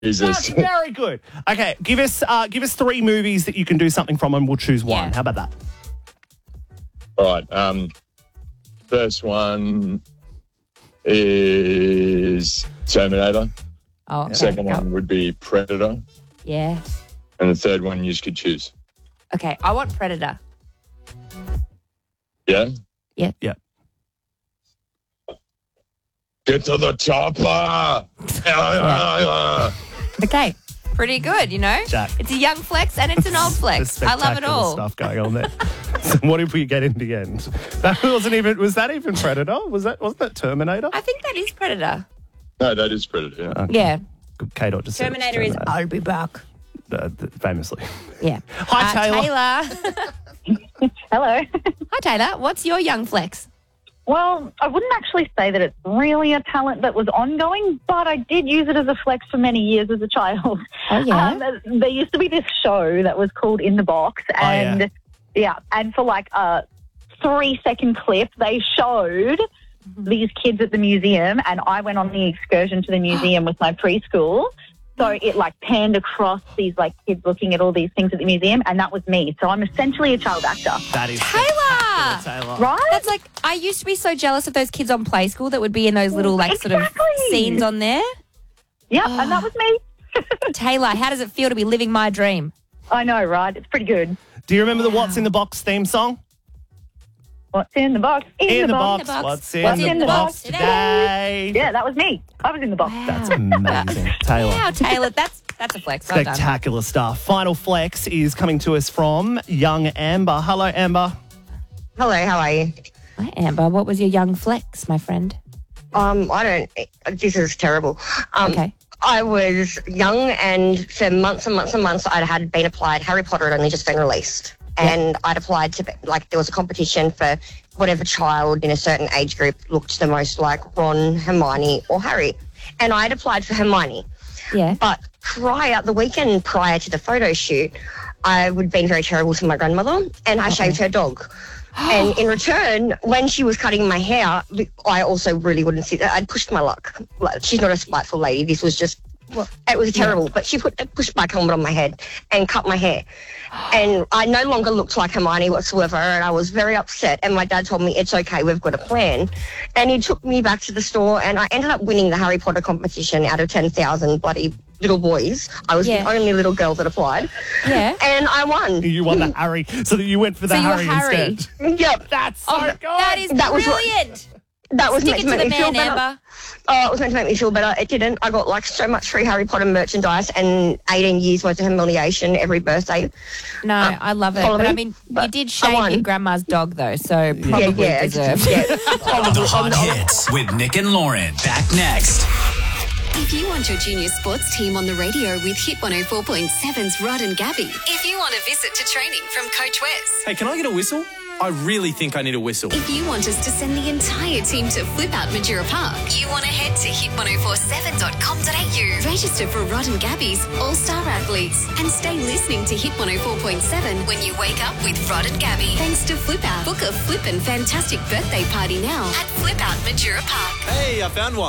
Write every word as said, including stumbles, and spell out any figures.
Jesus. That's very good. Okay, give us uh, give us three movies that you can do something from and we'll choose one. Yeah. How about that? All right. Um, first one is Terminator. Oh, okay. Second Go. one would be Predator. Yeah. And the third one you could choose. Okay, I want Predator. Yeah? Yeah. Yeah. Get to the chopper. Okay, pretty good, you know? Jack. It's a young flex and it's an old flex. There's I love it spectacular all. stuff going on there. So what did we get in the end? That wasn't even. Was that even Predator? Was that wasn't that Terminator? I think that is Predator. No, that is Predator. Yeah. Okay. Yeah. Good. K-Dot just said it's Terminator is I'll be back. uh, th- famously. Yeah. Hi, Uh, Taylor. Taylor. Hello. Hi, Taylor. What's your young flex? Well, I wouldn't actually say that it's really a talent that was ongoing, but I did use it as a flex for many years as a child. Oh, yeah? Um, there used to be this show that was called In the Box, and yeah. yeah, and for like a three-second clip, they showed these kids at the museum, and I went on the excursion to the museum with my preschool. So it like panned across these like kids looking at all these things at the museum, and that was me. So I'm essentially a child actor. That is Taylor! spectacular, Taylor. Right? That's like, I used to be so jealous of those kids on Play School that would be in those little like sort of Exactly. scenes on there. Yeah, and that was me. Taylor, how does it feel to be living my dream? I know, right? It's pretty good. Do you remember the What's in the Box theme song? What's in the box? In, In the box. In the box. What's in, What's the, in the box box today? Yeah, that was me. I was in the box. That's amazing. Taylor. Wow, Taylor, that's that's a flex. Well done. Spectacular stuff. Final flex is coming to us from young Amber. Hello, Amber. Hello, how are you? Hi, Amber. What was your young flex, my friend? Um, I don't. This is terrible. Um, Okay. I was young, and for months and months and months, I had been applied. Harry Potter had only just been released, and I'd applied to like there was a competition for whatever child in a certain age group looked the most like Ron, Hermione, or Harry, and I'd applied for Hermione. Yeah. But prior, the weekend prior to the photo shoot, I would have been very terrible to my grandmother, and I shaved her dog. And in return, when she was cutting my hair, I also really wouldn't see that. I'd pushed my luck. Like, she's not a spiteful lady. This was just, well, it was terrible. But she put a pushback helmet on my head and cut my hair. And I no longer looked like Hermione whatsoever, and I was very upset. And my dad told me, it's okay, we've got a plan. And he took me back to the store, and I ended up winning the Harry Potter competition out of ten thousand bloody little boys. I was Yeah. the only little girl that applied. Yeah. And I won. You won the Harry, so that you went for the So you were Harry, Harry. instead. Yep. That's so Oh, good. that is That was what- brilliant. That was Stick meant it to to make the me feel man, better. Amber. Oh, it was meant to make me feel better. It didn't. I got like so much free Harry Potter merchandise and eighteen years worth of humiliation every birthday. No, I love it. follow But I me? mean, you But did I shave won. your grandma's dog, though, so probably yeah, yeah, deserved. yeah. The Hot Hits with Nick and Lauren. Back next. If you want your junior sports team on the radio with Hit one oh four point seven's Rod and Gabby. If you want a visit to training from Coach Wes. Hey, can I get a whistle? I really think I need a whistle. If you want us to send the entire team to Flip Out Majura Park, you want to head to hit one oh four seven dot com dot a u. Register for Rod and Gabby's All-Star Athletes and stay listening to Hit one oh four point seven when you wake up with Rod and Gabby. Thanks to Flip Out. Book a flippin' fantastic birthday party now at Flip Out Majura Park. Hey, I found one.